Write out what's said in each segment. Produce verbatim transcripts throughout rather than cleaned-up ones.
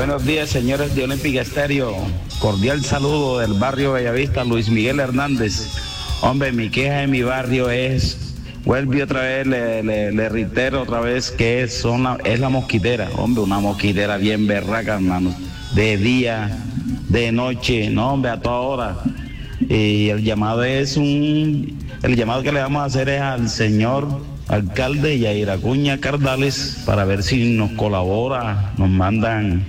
Buenos días, señores de Olímpica Estéreo. Cordial saludo del barrio Bellavista, Luis Miguel Hernández. Hombre, mi queja de mi barrio es, vuelvo otra vez, le, le, le reitero otra vez que es, son la, es la mosquitera. Hombre, una mosquitera bien berraca, hermano. De día, de noche, no, hombre, a toda hora. Y el llamado es un, el llamado que le vamos a hacer es al señor alcalde Yair Acuña Cardales para ver si nos colabora, nos mandan,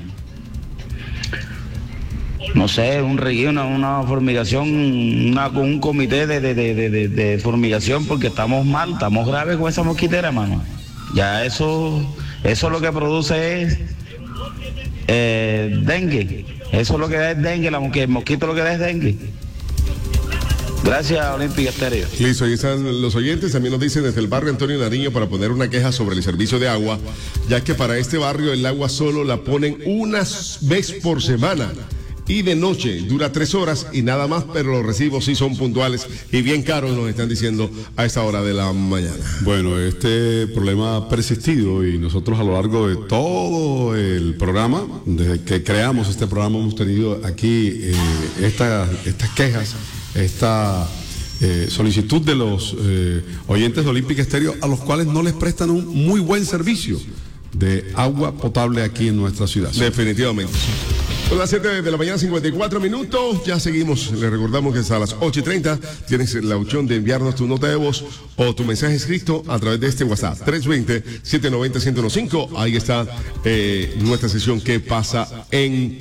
no sé, un reguío, una, una fumigación, una, un comité de, de, de, de, de fumigación, porque estamos mal, estamos graves con esa mosquitera, hermano. Ya eso, eso lo que produce es eh, dengue, eso lo que da es dengue, la, el mosquito lo que da es dengue. Gracias, Olímpica Estéreo. Listo, ahí están los oyentes. También nos dicen desde el barrio Antonio Nariño para poner una queja sobre el servicio de agua, ya que para este barrio el agua solo la ponen una vez por semana. Y de noche dura tres horas y nada más, pero los recibos sí son puntuales y bien caros, nos están diciendo a esta hora de la mañana. Bueno, este problema ha persistido y nosotros a lo largo de todo el programa, desde que creamos este programa, hemos tenido aquí eh, esta, estas quejas, esta eh, solicitud de los eh, oyentes de Olímpica Estéreo, a los cuales no les prestan un muy buen servicio de agua potable aquí en nuestra ciudad. Definitivamente. Son las siete de la mañana, cincuenta y cuatro minutos. Ya seguimos. Les recordamos que hasta las ocho y treinta tienes la opción de enviarnos tu nota de voz o tu mensaje escrito a través de este WhatsApp. tres dos cero, siete nueve cero, uno cero uno cinco. Ahí está eh, nuestra sesión ¿Qué pasa en